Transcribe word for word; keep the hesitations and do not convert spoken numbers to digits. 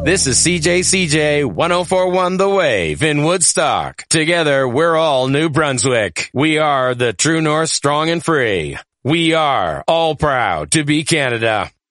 This is C J C J one oh four point one The Wave in Woodstock. Together, we're all New Brunswick. We are the True North, strong and free. We are all proud to be Canada.